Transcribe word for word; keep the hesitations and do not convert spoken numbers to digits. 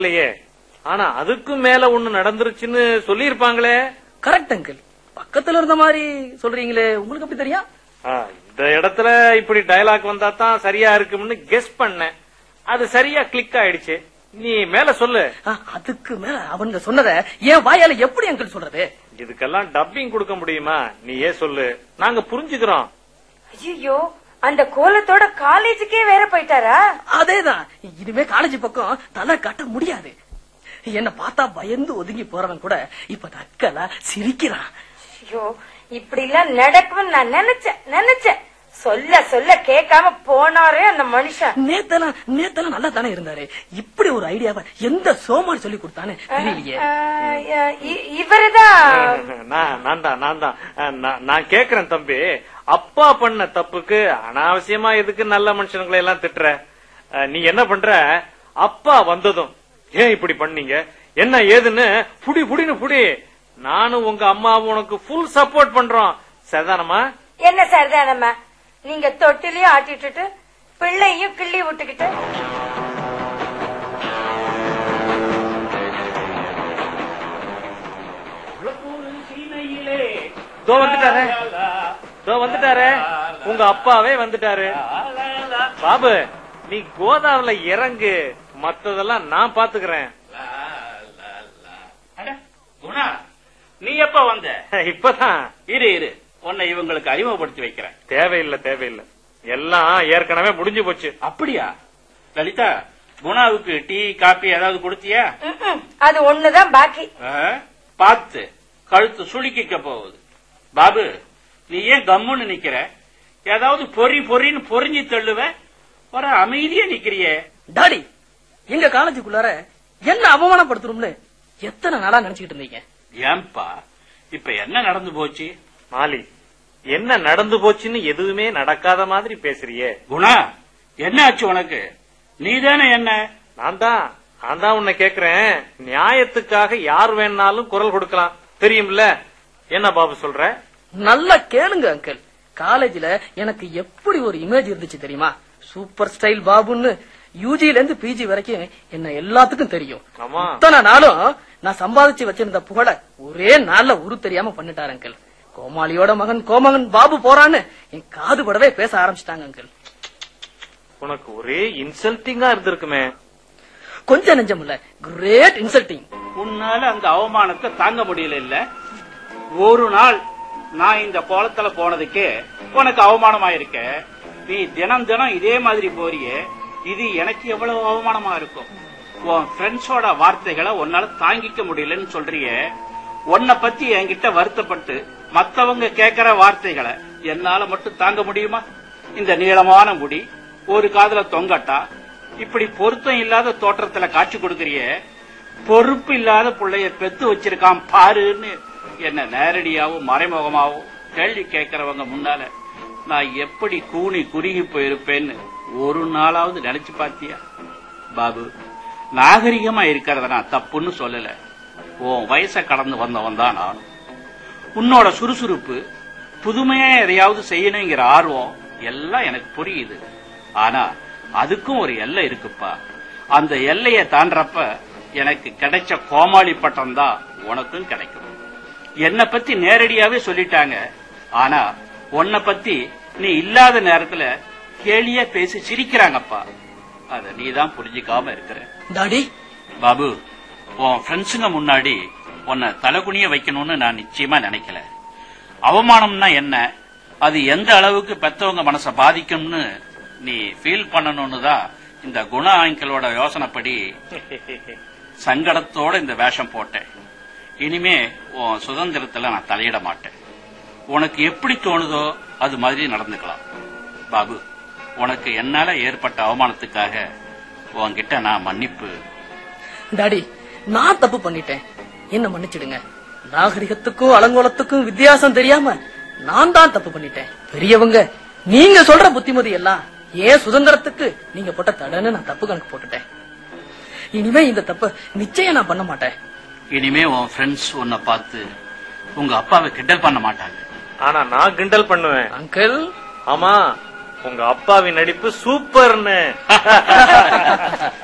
இல்லையே. ஆனா அதுக்கும் மேல ஒண்ணு நடந்துருச்சுன்னு சொல்லி இருப்பாங்களே. Correct uncle. பக்கத்துல இருந்த மாதிரி சொல்றீங்களே, உங்களுக்கு எப்படி தெரியும்? இந்த இடத்துல இப்படி டயலாக் வந்தா தான் சரியா இருக்கும்னு கெஸ் பண்ணேன். அது சரியா கிளிக் ஆயிடுச்சு. நீ மேல சொல்லு. அதுக்கு மேல அவங்க சொன்னத என் வாயால எப்படி அங்கிள் சொல்றது? இதுக்கெல்லாம் டப்பிங் கொடுக்க முடியுமா? நீ ஏன் சொல்லு, நாங்க புரிஞ்சுக்கிறோம். ஐயோ, அந்த கோலத்தோட காலேஜுக்கே வேற போயிட்டாரா? அதேதான். இனிமே காலேஜ் பக்கம் தலை காட்ட முடியாது. என்ன பார்த்தா பயந்து ஒதுங்கி போறவன் கூட இப்ப தக்கலா சிரிக்கிறான். ஐயோ, இப்படி எல்லாம் நடக்கும் நான் நினைச்சேன் நினைச்சேன் சொல்ல சொல்ல கேட்காம போனாரே அந்த மனுஷன். நேத்தெல்லாம் நேத்தெல்லாம் நல்லா தானே இருந்தாரு. இப்படி ஒரு ஐடியாவை எந்த சோமாரி சொல்லி கொடுத்தானே தெரியலையே. இவருதான். நான் தான் நான் தான் நான் கேக்குறேன் தம்பி. அப்பா பண்ண தப்புக்கு அனாவசியமா எதுக்கு நல்ல மனுஷங்களை எல்லாம் திட்டுற? நீ என்ன பண்ற? அப்பா வந்ததும் ஏன் இப்படி பண்ணீங்க, என்ன ஏதுன்னு புடி புடின்னு புடி. நானும் உங்க அம்மாவும் உனக்கு ஃபுல் சப்போர்ட் பண்றோம். சரிதானமா? என்ன சரிதானம்மா? நீங்க தொட்டிலையும் ஆட்டிட்டு பிள்ளையும் கிள்ளி விட்டுக்கிட்டு தோ வந்துட்டாரு தோ வந்துட்டாரு உங்க அப்பாவே வந்துட்டாரு. பாபு, நீ கோதாவில இறங்கு, மத்ததெல்லாம் நான் பாத்துக்கிறேன். நீ எப்ப வந்த? இப்பதான். இரு இரு, உன்னை இவங்களுக்கு அறிமுகப்படுத்தி வைக்கிறேன். தேவையில்லை தேவையில்லை, எல்லாம் ஏற்கனவே முடிஞ்சு போச்சு. அப்படியா? லலிதா, குணாவுக்கு டீ காபி ஏதாவது கொடுத்தியா? அது ஒண்ணுதான் பாக்கி. பார்த்து கழுத்து சுளுக்கிக்க போகுது. பாபு, நீ ஏன் கம்முன்னு நிக்கிற? ஏதாவது பொறி பொறின்னு பொறிஞ்சு தள்ளுவ, ஒரு அமைதியா நிக்கிறியே. டாடி, எங்க காலேஜுக்குள்ளார என்ன அவமானப்படுத்தணும்னு எத்தனை நாளா நினைச்சுக்கிட்டு இருந்தீங்க? ஏன்பா, இப்ப என்ன நடந்து போச்சு? மாலி, என்ன நடந்து போச்சுன்னு எதுவுமே நடக்காத மாதிரி பேசுறியே. குணா, என்ன ஆச்சு உனக்கு? நீதானே என்ன? நான் தான் நான் தான் உன்னை கேக்குறேன். நியாயத்துக்காக யார் வேணாலும் குரல் கொடுக்கலாம், தெரியும்ல? என்ன பாபு சொல்ற? நல்லா கேளுங்க அங்கிள். காலேஜ்ல எனக்கு எப்படி ஒரு இமேஜ் இருந்துச்சு தெரியுமா? Super style பாபுன்னு. யூஜில இருந்து பிஜி வரைக்கும் என்ன எல்லாத்துக்கும் தெரியும். இத்தனை நாளும் நான் சம்பாதிச்சு வச்சிருந்த புகழ ஒரே நாள்ல உரு தெரியாம பண்ணிட்டாரு அங்கிள். கோமாளியோட மகன் கோமகன் பாபு போறான்னு என் காது படவே பேச ஆரம்பிச்சிட்டாங்க அங்கிள். உனக்கு ஒரே இன்சல்ட்டிங்கா இருந்திருக்குமே. கொஞ்சம் நெஞ்சம் இல்ல, கிரேட் இன்சல்ட்டிங். உன்னால அந்த அவமானத்தை தாங்க முடியல இல்ல? ஒரு நாள் நான் இந்த கோலத்துல போனதுக்கே உனக்கு அவமானமாயிருக்க. நீ தினம் தினம் இதே மாதிரி போறியே, இது எனக்கு எவ்வளவு அவமானமா இருக்கும். உன் ஃப்ரெண்ட்ஸோட வார்த்தைகளை உன்னால தாங்கிக்க முடியலன்னு சொல்றியே. உன்னை பத்தி என்கிட்ட வருத்தப்பட்டு மத்தவங்க கேட்கிற வார்த்தைகளை என்னால மட்டும் தாங்க முடியுமா? இந்த நீளமான முடி, ஒரு காதுல தொங்கட்டா, இப்படி பொருத்தம் இல்லாத தோற்றத்துல காட்சி கொடுக்கறியே. பொறுப்பு இல்லாத பிள்ளைய பெத்து வச்சிருக்கான் பாருன்னு என்ன நேரடியாவும் மறைமுகமாவும் கேள்வி கேட்கறவங்க முன்னால நான் எப்படி கூணி குறுகி போயிருப்பேன்னு ஒரு நாளாவது நினைச்சு பாத்தியா? பாபு, நாகரிகமா இருக்கிறத நான் தப்புன்னு சொல்லல. உன் வயசை கடந்து வந்தவன் தான் நான். உன்னோட சுறுசுறுப்பு, புதுமையா எதையாவது செய்யணுங்கிற ஆர்வம் எல்லாம் எனக்கு புரியுது. ஆனா அதுக்கும் ஒரு எல்லை இருக்குப்பா. அந்த எல்லையை தாண்டறப்ப எனக்கு கிடைச்ச கோமாளி பட்டம் தான் உனக்கும் கிடைக்கும். என்னை பத்தி நேரடியாவே சொல்லிட்டாங்க. ஆனா உன்னை பத்தி நீ இல்லாத நேரத்துல கேலியா பேசி சிரிக்கிறாங்கப்பா. அத நீதான் புரிஞ்சுக்காம இருக்கிற. டாடி, பாபு, உன் ஃப்ரெண்ட்ஸுங்க முன்னாடி உன்னை தலைகுனிய வைக்கணும்னு நான் நிச்சயமா நினைக்கல. அவமானம்னா என்ன, அது எந்த அளவுக்கு பெத்தவங்க மனசை பாதிக்கும்னு நீ ஃபீல் பண்ணணும்னு தான் இந்த குண ஆங்கிளோட யோசனைப்படி சங்கடத்தோட இந்த வேஷம் போட்டேன். இனிமே உன் சுதந்திரத்துல நான் தலையிட மாட்டேன். உனக்கு எப்படி தோணுதோ அது மாதிரி நடந்துக்கலாம். பாபு, உனக்கு என்னால ஏற்பட்ட அவமானத்துக்காக உன்கிட்ட நான் மன்னிப்பு. டாடி, நான் தப்பு பண்ணிட்டேன், என்ன மன்னிச்சிடுங்க. நாகரிகத்துக்கும் அலங்கோலத்துக்கும் வித்தியாசம் தெரியாம நான் தான் தப்பு பண்ணிட்டேன். பெரியவங்க நீங்க சொல்ற புத்திமதி எல்லாம் ஏன் சுதந்திரத்துக்கு நீங்க போட்ட தடன்னு நான் தப்பு கணக்கு போட்டுட்டேன். இனிமே இந்த தப்பு நிச்சயம் நான் பண்ண மாட்டேன். இனிமே உன் ஃப்ரெண்ட்ஸ் உன்னை பார்த்து உங்க அப்பாவை கிண்டல் பண்ண மாட்டாங்க. ஆனா நான் கிண்டல் பண்ணுவேன் அங்கிள். ஆமா, உங்க அப்பாவின் நடிப்பு சூப்பர்னு.